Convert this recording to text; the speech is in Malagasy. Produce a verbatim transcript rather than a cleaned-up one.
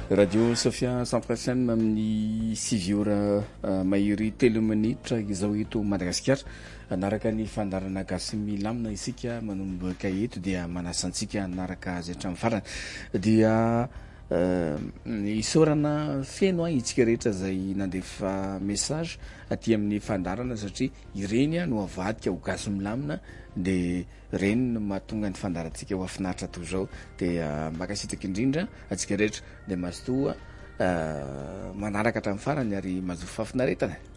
radio Sofia cent trois F M amin'ny sivy ora mahery telo minitra izao eto Madagasikara. Anaraka ny fandarana gasy milamina isika manomboka eto dia manasa antsika anaraka azy hatramin'ny farany dia isorana feno itsika rehetra izay nandefa message aty amin'ny fandarana satria ireny no avadika ho gasy milamina dia reny no mahatonga ny fandarantsika ho afinaritra toy izao dia makasitraka indrindra atsika rehetra dia mazotoa manaraka hatramin'ny farany ary mazoto fahafinaretana.